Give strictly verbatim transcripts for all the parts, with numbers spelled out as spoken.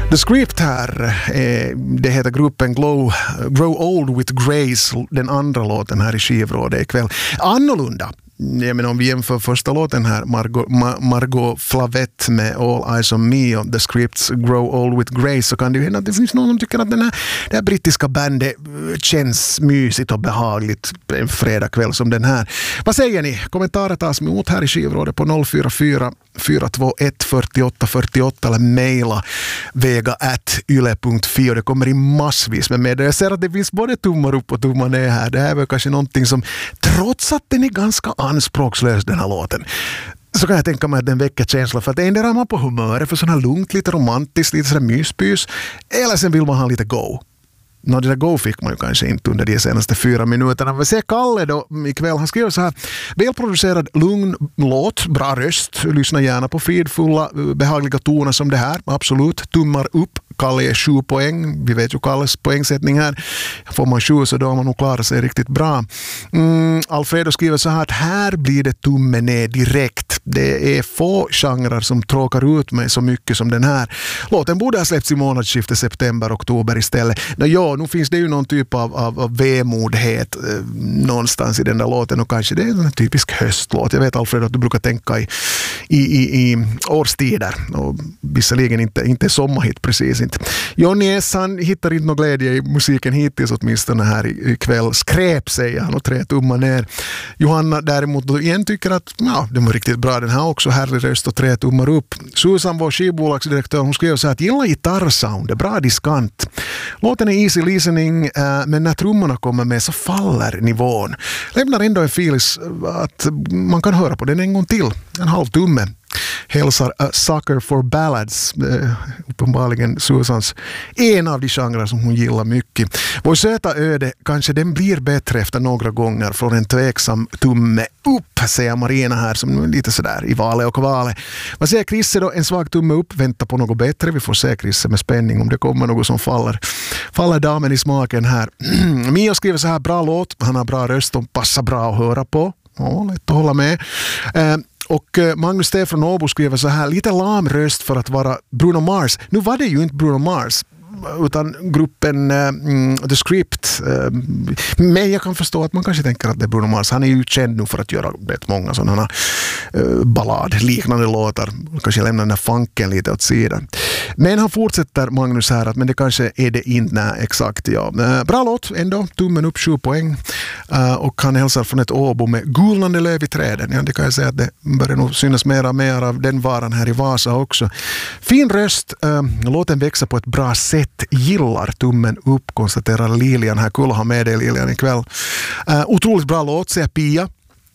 The Script här, eh, det heter gruppen Glow, Grow Old with Grace, den andra låten här i skivrådet ikväll. Annorlunda. Jag menar, om vi jämför första låten här, Margot, Ma- Margot Flavette med All Eyes on Me och The Scripts Grow Old with Grace, så kan det ju hända att det finns någon som tycker att den här, det här brittiska bandet känns mysigt och behagligt en fredagkväll som den här. Vad säger ni? Kommentarer tas emot här i skivrådet på noll fyra fyra fyra två ett fyra åtta fyra åtta eller mejla vega at yle punkt fi och det kommer i massvis med med. Jag ser att det finns både tummar upp och tummar ner här. Det här är väl kanske någonting som, trots att den är ganska anspråkslös den här låten, så kan jag tänka mig att den väcker känsla för att en där är man på humöret för sån här lugnt, lite romantiskt, lite sådär myspys, eller sen vill man ha lite go. Nå, det där go fick man ju kanske inte under de senaste fyra minuterna. Vi ser Kalle då ikväll. Han skriver så här: välproducerad, lugn låt, bra röst. Lyssna gärna på fridfulla, behagliga toner som det här. Absolut, tummar upp. Kalle är sju poäng. Vi vet ju Kalles poängsättning här. Får man sju så då har man nog klarat sig riktigt bra. Mm, Alfredo skriver så här att här blir det tumme ner direkt. Det är få genrer som tråkar ut mig så mycket som den här. Låten borde ha släppts i månadsskiftet september-oktober istället. Nå, ja, nu finns det ju någon typ av, av, av vemodhet eh, någonstans i den där låten och kanske det är en typisk höstlåt. Jag vet, Alfredo, att du brukar tänka i, i, i, i årstider och visserligen inte, inte sommarhit precis inte. Johnny S, han hittar inte någon glädje i musiken hittills åtminstone här ikväll. Skräp, säger han och tre tummar ner. Johanna däremot då igen tycker att ja, det var riktigt bra den här också, härlig röst och tre tummar upp. Susan, vår skivbolagsdirektör, hon skrev så här att gilla gitarrsound, bra diskant. Låten är easy listening, äh, men när trummorna kommer med så faller nivån. Lämnar ändå en filis att man kan höra på den en gång till. En halv tumme. Hälsar A Sucker for Ballads, uh, uppenbarligen Susans en av de genrer som hon gillar mycket. Vår söta öde, kanske den blir bättre efter några gånger från en tveksam tumme upp, säger Marina här som är lite sådär i vale och kvale. Vad säger Chrisse då? En svag tumme upp, vänta på något bättre. Vi får se Chrisse med spänning om det kommer något som faller. Faller damen i smaken här. Mio skriver så här: bra låt, han har bra röst och passar bra att höra på. Ja, lätt att hålla med. Uh, Och Magnus Stefan Åbo skriver så här: lite lam röst för att vara Bruno Mars. Nu var det ju inte Bruno Mars utan gruppen uh, The Script. Uh, men jag kan förstå att man kanske tänker att det är Bruno Mars. Han är ju känd nu för att göra rätt många sådana uh, ballad-liknande låtar. Kanske lämnar den här funken lite åt sidan. Men han fortsätter, Magnus, här att men det kanske är det inte. Nej, exakt, ja. Uh, bra låt ändå, tummen upp, sju poäng. Uh, och han hälsar från ett Åbo med gulnande löv i träden. Ja, det kan jag säga att det börjar nog synas mer och mer av den varan här i Vasa också. Fin röst, uh, låten växer på ett bra sätt. Gillar tummen upp, konstaterar Lilian här. Kul att ha med dig, Lilian, ikväll. Uh, otroligt bra låt, säger Pia.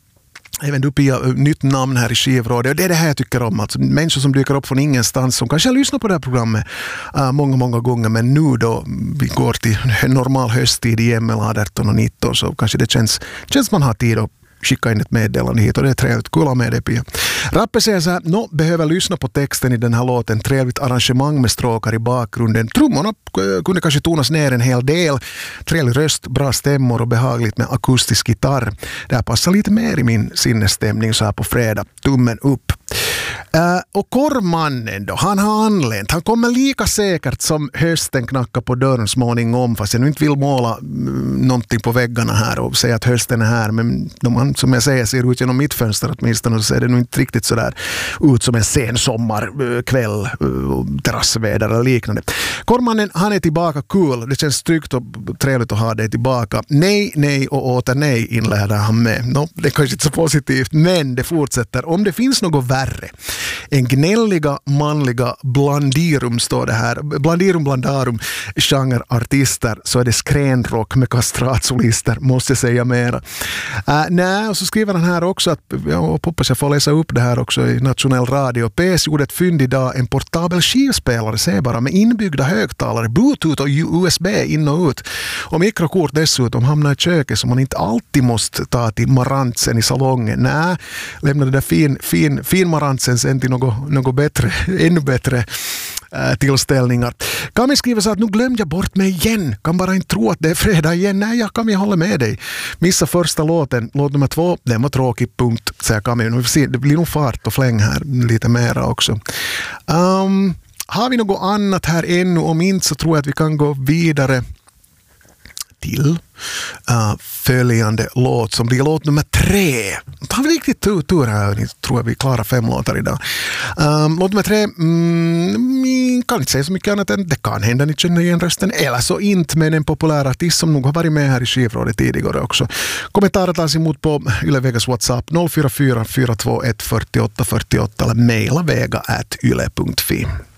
Även du, Pia, nytt namn här i skivrådet. Och det är det här jag tycker om. Alltså, människor som dyker upp från ingenstans som kanske har lyssnat på det här programmet uh, många, många gånger. Men nu då vi går till normal hösttid i M L arton och nitton så kanske det känns, känns man har tid att skicka in ett meddelande hit och det är trevligt. Kul med det, Pia. Rappe säger så här: nå, behöver lyssna på texten i den här låten. Trevligt arrangemang med stråkar i bakgrunden. Trummorna kunde kanske tonas ner en hel del. Trevlig röst, bra stämmor och behagligt med akustisk gitarr. Det här passar lite mer i min sinnesstämning så här på fredag. Tummen upp. Uh, och korvmannen då, han har anlänt. Han kommer lika säkert som hösten knackar på dörren småningom, fast jag nu inte vill måla mm, någonting på väggarna här och säga att hösten är här, men de, som jag säger ser ut genom mitt fönster åtminstone, så ser det nog inte riktigt sådär ut som en sen sommarkväll, uh, terrassväder eller liknande. Korvmannen, han är tillbaka, kul. Det känns tryggt och trevligt att ha dig tillbaka. Nej, nej och åter nej, inleder han med. No, det är kanske inte så positivt, men det fortsätter. Om det finns något värre, en gnälliga manliga blandirum, står det här, blandirum blandarum genreartister, så är det skränrock med kastratsolister, måste jag säga mera. Uh, nej, och så skriver han här också att, jag hoppas jag får läsa upp det här också i nationell radio. P S gjorde ett fynd idag, en portabel skivspelare, se bara, med inbyggda högtalare, bluetooth och U S B in och ut. Och mikrokort dessutom, hamnar i köket som man inte alltid måste ta till marantsen i salongen. Nej, lämna det där fin, fin, fin marantsen sen till något, något bättre, ännu bättre äh, tillställningar. Kami skriver så att nu glömde jag bort mig igen. Kan bara inte tro att det är fredag igen. Nej, jag kan hålla med dig. Missa första låten. Låt nummer två, den var tråkig, punkt, säger Kami. Nu får se, det blir nog fart och fläng här lite mera också. Um, Har vi något annat här ännu? Om inte så tror jag att vi kan gå vidare till uh, följande låt som blir låt nummer tre. Då har vi riktigt tur, tur här. Jag tror att vi klarar fem låtar idag. Um, låt nummer tre mm, kan inte säga så mycket annat än det kan hända ni känner igen rösten eller så inte, men en populär artist som nog har varit med här i skivrådet tidigare också. Kommentarer tas emot på Yle Vegas WhatsApp noll fyra fyra fyra två ett fyra åtta fyra åtta eller mejla vega at yle punkt fi.